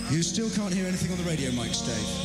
You still can't hear anything on the radio mics, Dave?